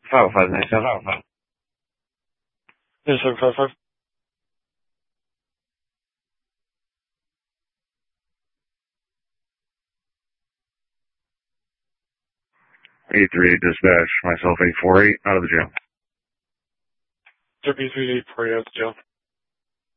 505. Yes, 755. 838 dispatch, myself 848, out of the jail. Deputy 38 for you at the jail.